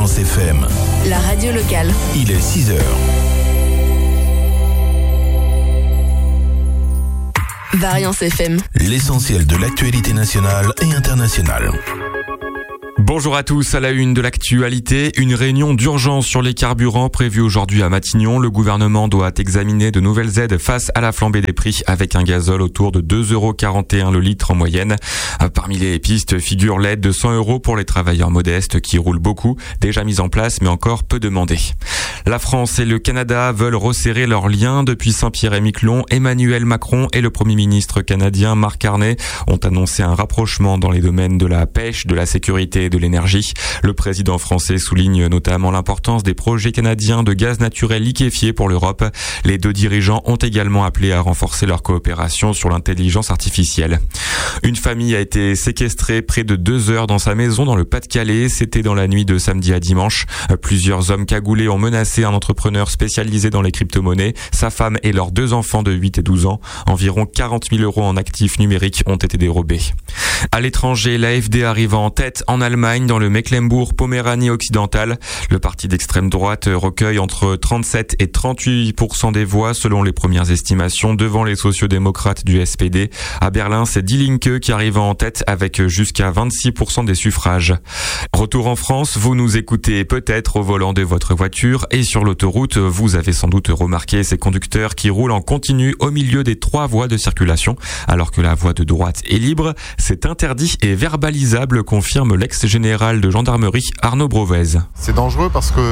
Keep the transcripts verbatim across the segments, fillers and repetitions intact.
Variance F M. La radio locale. Il est six heures. Variance F M. L'essentiel de l'actualité nationale et internationale. Bonjour à tous, à la une de l'actualité, une réunion d'urgence sur les carburants prévue aujourd'hui à Matignon. Le gouvernement doit examiner de nouvelles aides face à la flambée des prix avec un gazole autour de deux euros quarante et un le litre en moyenne. Parmi les pistes figure l'aide de cent euros pour les travailleurs modestes qui roulent beaucoup, déjà mise en place mais encore peu demandée. La France et le Canada veulent resserrer leurs liens. Depuis Saint-Pierre-et-Miquelon, Emmanuel Macron et le Premier ministre canadien Mark Carney ont annoncé un rapprochement dans les domaines de la pêche, de la sécurité et de l'énergie. Le président français souligne notamment l'importance des projets canadiens de gaz naturel liquéfié pour l'Europe. Les deux dirigeants ont également appelé à renforcer leur coopération sur l'intelligence artificielle. Une famille a été séquestrée près de deux heures dans sa maison dans le Pas-de-Calais. C'était dans la nuit de samedi à dimanche. Plusieurs hommes cagoulés ont menacé un entrepreneur spécialisé dans les crypto-monnaies, sa femme et leurs deux enfants de huit et douze ans. Environ quarante mille euros en actifs numériques ont été dérobés. À l'étranger, l'A F D arrive en tête en Allemagne dans le Mecklembourg-Poméranie occidentale. Le parti d'extrême droite recueille entre trente-sept et trente-huit pour cent des voix selon les premières estimations devant les sociodémocrates du S P D. À Berlin, c'est Die Linke qui arrive en tête avec jusqu'à vingt-six pour cent des suffrages. Retour en France, vous nous écoutez peut-être au volant de votre voiture et sur l'autoroute, vous avez sans doute remarqué ces conducteurs qui roulent en continu au milieu des trois voies de circulation alors que la voie de droite est libre. C'est interdit et verbalisable, confirme l'ex-général de gendarmerie Arnaud Brovez. C'est dangereux parce que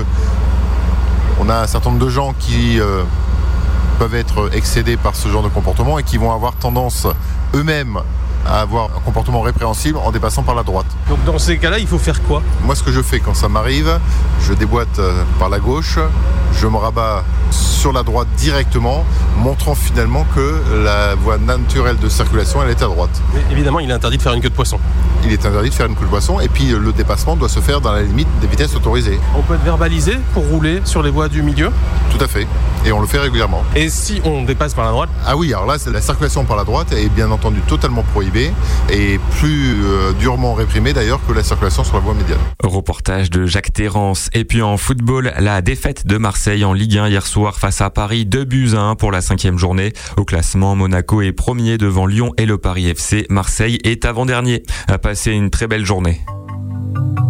on a un certain nombre de gens qui euh, peuvent être excédés par ce genre de comportement et qui vont avoir tendance eux-mêmes à avoir un comportement répréhensible en dépassant par la droite. Donc dans ces cas-là, il faut faire quoi ? Moi, ce que je fais quand ça m'arrive, je déboîte par la gauche, je me rabats sur la droite directement, montrant finalement que la voie naturelle de circulation, elle est à droite. Mais évidemment, il est interdit de faire une queue de poisson. Il est interdit de faire une queue de poisson et puis le dépassement doit se faire dans la limite des vitesses autorisées. On peut être verbalisé pour rouler sur les voies du milieu ? Tout à fait. Et on le fait régulièrement. Et si on dépasse par la droite ? Ah oui, alors là, la circulation par la droite est bien entendu totalement prohibée et plus euh, durement réprimée d'ailleurs que la circulation sur la voie médiane. Reportage de Jacques Terrance. Et puis en football, la défaite de Marseille en Ligue un hier soir face à Paris, deux buts à un pour la cinquième journée. Au classement, Monaco est premier devant Lyon et le Paris F C. Marseille est avant-dernier. À passer une très belle journée.